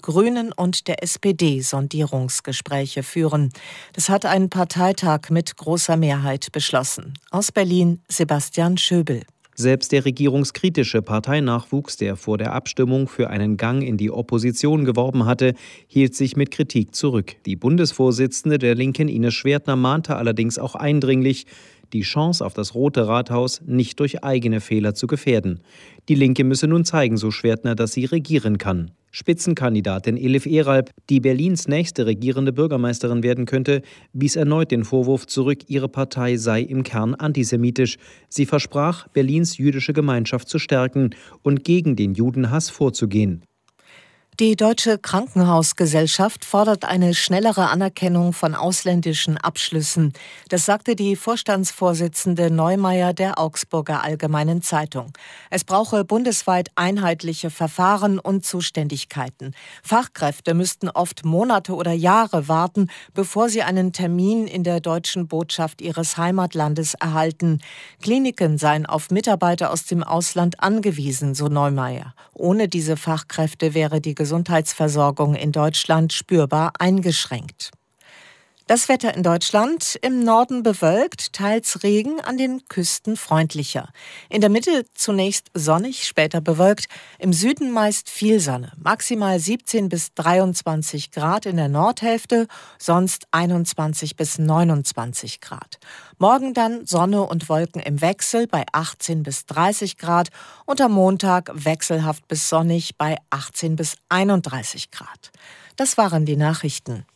Grünen und der SPD Sondierungsgespräche führen. Das hat ein Parteitag mit großer Mehrheit beschlossen. Aus Berlin Sebastian Schöbel. Selbst der regierungskritische Parteinachwuchs, der vor der Abstimmung für einen Gang in die Opposition geworben hatte, hielt sich mit Kritik zurück. Die Bundesvorsitzende der Linken, Ines Schwertner, mahnte allerdings auch eindringlich, die Chance auf das Rote Rathaus nicht durch eigene Fehler zu gefährden. Die Linke müsse nun zeigen, so Schwertner, dass sie regieren kann. Spitzenkandidatin Elif Eralp, die Berlins nächste regierende Bürgermeisterin werden könnte, wies erneut den Vorwurf zurück, ihre Partei sei im Kern antisemitisch. Sie versprach, Berlins jüdische Gemeinschaft zu stärken und gegen den Judenhass vorzugehen. Die Deutsche Krankenhausgesellschaft fordert eine schnellere Anerkennung von ausländischen Abschlüssen. Das sagte die Vorstandsvorsitzende Neumeier der Augsburger Allgemeinen Zeitung. Es brauche bundesweit einheitliche Verfahren und Zuständigkeiten. Fachkräfte müssten oft Monate oder Jahre warten, bevor sie einen Termin in der deutschen Botschaft ihres Heimatlandes erhalten. Kliniken seien auf Mitarbeiter aus dem Ausland angewiesen, so Neumeier. Ohne diese Fachkräfte wäre die Gesundheitsversorgung in Deutschland spürbar eingeschränkt. Das Wetter in Deutschland: im Norden bewölkt, teils Regen, an den Küsten freundlicher. In der Mitte zunächst sonnig, später bewölkt, im Süden meist viel Sonne. Maximal 17 bis 23 Grad in der Nordhälfte, sonst 21 bis 29 Grad. Morgen dann Sonne und Wolken im Wechsel bei 18 bis 30 Grad und am Montag wechselhaft bis sonnig bei 18 bis 31 Grad. Das waren die Nachrichten.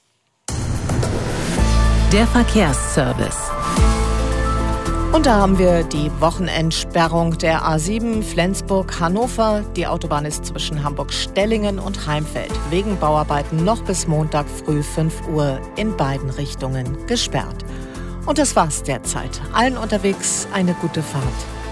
Der Verkehrsservice. Und da haben wir die Wochenendsperrung der A7 Flensburg-Hannover. Die Autobahn ist zwischen Hamburg-Stellingen und Heimfeld wegen Bauarbeiten noch bis Montag früh 5 Uhr in beiden Richtungen gesperrt. Und das war's derzeit. Allen unterwegs eine gute Fahrt.